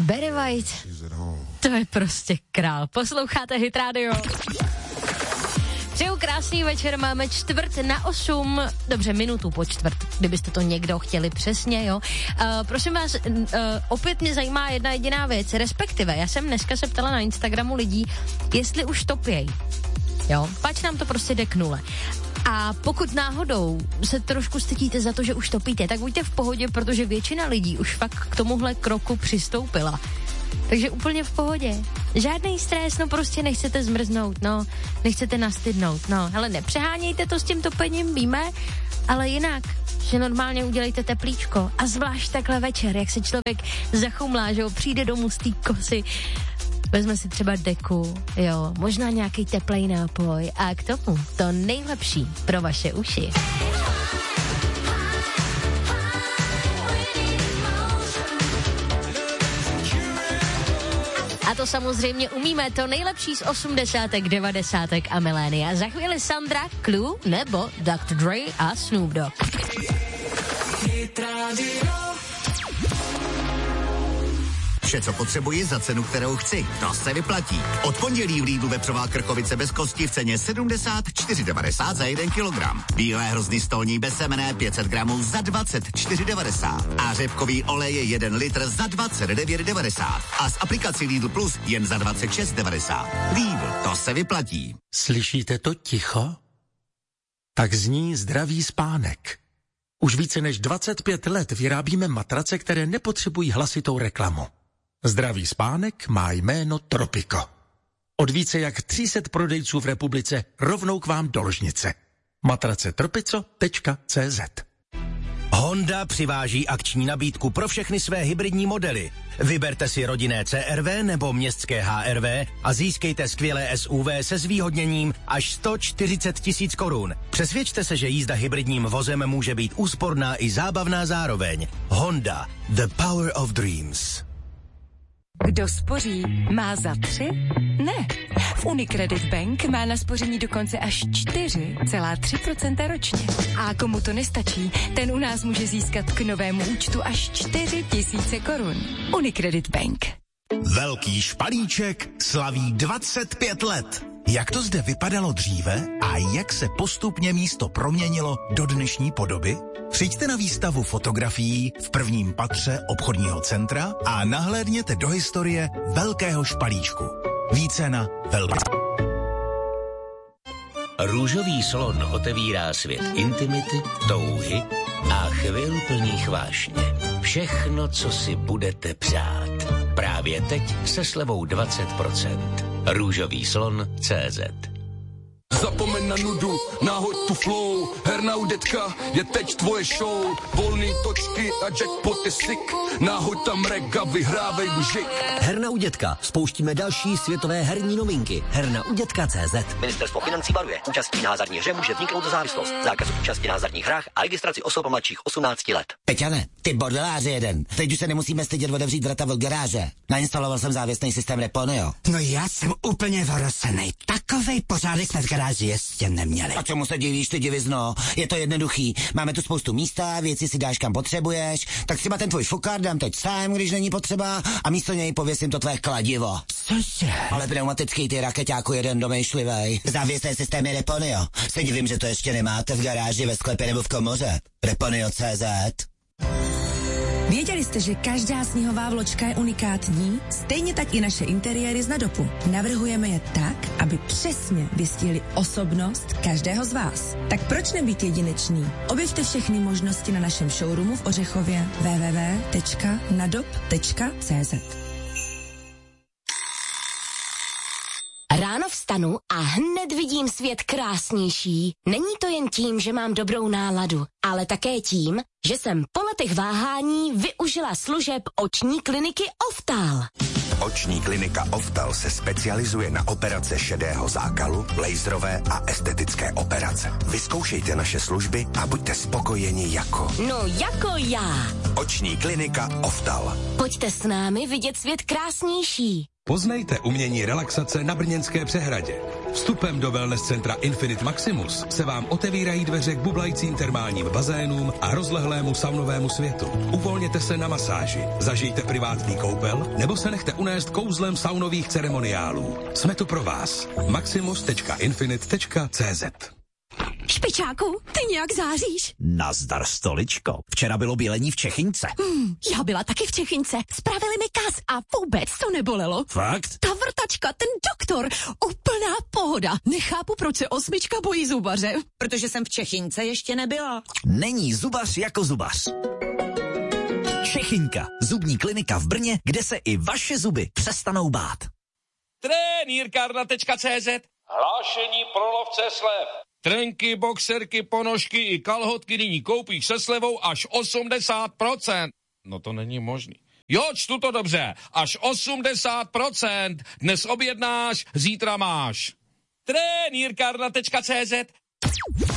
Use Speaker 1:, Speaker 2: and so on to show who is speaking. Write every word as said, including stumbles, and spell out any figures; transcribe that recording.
Speaker 1: Barry White, to je prostě král. Posloucháte Hit Radio. Přeju krásný večer, máme čtvrt na osm, dobře, minutu po čtvrt, kdybyste to někdo chtěli přesně, jo. Uh, prosím vás, uh, opět mě zajímá jedna jediná věc, respektive, já jsem dneska se ptala na Instagramu lidí, jestli už topěj, jo, pač nám to prostě jde k nule. A pokud náhodou se trošku stytíte za to, že už topíte, tak buďte v pohodě, protože většina lidí už fakt k tomuhle kroku přistoupila. Takže úplně v pohodě. Žádný stres, no prostě nechcete zmrznout, no, nechcete nastydnout, no. Hele, nepřehánějte to s tím topením, víme, ale jinak, že normálně udělejte teplíčko. A zvlášť takhle večer, jak se člověk zachumlá, že jo, přijde domů z té kosy, vezme si třeba deku, jo, možná nějaký teplej nápoj a k tomu to nejlepší pro vaše uši. A to samozřejmě umíme, to nejlepší z osmdesátek, devadesátek a milénia. Za chvíli Sandra, Clue nebo doktor Dre a Snoop Dogg.
Speaker 2: Vše, co potřebuji za cenu, kterou chci. To se vyplatí. Od pondělí v Lidlu vepřová krkovice bez kosti v ceně sedmdesát čtyři devadesát za jeden kilogram. Bílé hrozny stolní bez semene pět set gramů za dvacet čtyři devadesát. A řepkový olej je jeden litr za dvacet devět devadesát. A s aplikací Lidl Plus jen za dvacet šest devadesát. Lidl, to se vyplatí.
Speaker 3: Slyšíte to ticho? Tak zní zdravý spánek. Už více než dvacet pět let vyrábíme matrace, které nepotřebují hlasitou reklamu. Zdravý spánek má jméno Tropico. Od více jak tři sta prodejců v republice rovnou k vám do ložnice. matrace tropico tečka cé zet.
Speaker 4: Honda přiváží akční nabídku pro všechny své hybridní modely. Vyberte si rodinné C R V nebo městské H R V a získejte skvělé S U V se zvýhodněním až sto čtyřicet tisíc korun. Přesvědčte se, že jízda hybridním vozem může být úsporná i zábavná zároveň. Honda, the power of dreams.
Speaker 5: Kdo spoří, má za tři? Ne. V Unicredit Bank má na spoření dokonce až čtyři celá tři procenta ročně. A komu to nestačí, ten u nás může získat k novému účtu až čtyři tisíce korun. Unicredit Bank.
Speaker 6: Velký špalíček slaví dvacet pět let. Jak to zde vypadalo dříve a jak se postupně místo proměnilo do dnešní podoby? Přijďte na výstavu fotografií v prvním patře obchodního centra a nahlédněte do historie Velkého špalíčku. Více na velký.
Speaker 7: Růžový slon otevírá svět intimity, touhy a chvil plných vášně. Všechno, co si budete přát. Právě teď se slevou dvacet procent. Růžový slon tečka cé zet.
Speaker 8: Zapomeň na nudu, nahoď tu flow. Herna u detka, je teď tvoje show. Volný točky a jackpot je sick. Nahoď tam rek a vyhrávej mužik.
Speaker 9: Herna u dětka. Spouštíme další světové herní novinky. Herna u dětka tečka cé zet.
Speaker 10: Ministerstvo financí varuje. Účastí na hazardní hře může vzniknout závislost. Zákaz účasti na hazardních hrách a registraci osob mladších osmnácti let.
Speaker 9: Peťane, ty bordeláři jeden. Teď už se nemusíme stydět otevřít vrata od garáže. Nainstaloval jsem závěsný systém Reponeo.
Speaker 11: No já jsem úplně vyrosenej. Takovej pořádek jsme v garáži ještě neměli.
Speaker 9: A čemu se divíš, ty divizno? Je to jednoduchý. Máme tu spoustu místa, věci si dáš kam potřebuješ, tak třeba ten tvůj fukár dám teď sám, když není potřeba, a místo něj pověsím to tvé kladivo.
Speaker 11: Cože?
Speaker 9: Ale pneumatický ty rakeťáku jeden domýšlivej. Závěsné systémy Reponeo. Se divím, že to ještě nemáte v garáži, ve sklepě nebo v komoře. Reponeo tečka cé zet.
Speaker 12: Věděli jste, že každá sněhová vločka je unikátní? Stejně tak i naše interiéry z Nadopu. Navrhujeme je tak, aby přesně vystihli osobnost každého z vás. Tak proč nebýt jedinečný? Objevte všechny možnosti na našem showroomu v Ořechově w w w tečka nadop tečka cé zet.
Speaker 13: Ráno vstanu a hned vidím svět krásnější. Není to jen tím, že mám dobrou náladu, ale také tím, že jsem po letech váhání využila služeb oční kliniky Oftal.
Speaker 14: Oční klinika Oftal se specializuje na operace šedého zákalu, laserové a estetické operace. Vyzkoušejte naše služby a buďte spokojeni jako...
Speaker 13: No jako já.
Speaker 14: Oční klinika Oftal.
Speaker 13: Pojďte s námi vidět svět krásnější.
Speaker 15: Poznejte umění relaxace na Brněnské přehradě.
Speaker 3: Vstupem do wellness centra Infinite Maximus se vám otevírají dveře k bublajícím termálním bazénům a rozlehlému saunovému světu. Uvolněte se na masáži, zažijte privátní koupel nebo se nechte unést kouzlem saunových ceremoniálů. Jsme tu pro vás. maximus tečka infinite tečka cz.
Speaker 15: Špičáku, ty nějak záříš.
Speaker 16: Nazdar, stoličko. Včera bylo bělení v Čechynce.
Speaker 15: Hmm, já byla taky v Čechynce. Spravili mi kas a vůbec to nebolelo.
Speaker 16: Fakt?
Speaker 15: Ta vrtačka, ten doktor, úplná pohoda. Nechápu, proč se osmička bojí zubaře.
Speaker 17: Protože jsem v Čechynce ještě nebyla.
Speaker 16: Není zubař jako zubař. Čechynka, zubní klinika v Brně, kde se i vaše zuby přestanou bát.
Speaker 18: Trenýrkárna tečka cé zet. Hlášení pro lovce slev. Trenky, boxerky, ponožky i kalhotky nyní koupíš se slevou až osmdesát procent. No to není možný. Jo, čtu to dobře. Až osmdesát procent. Dnes objednáš, zítra máš. Trenýrkárna tečka cé zet.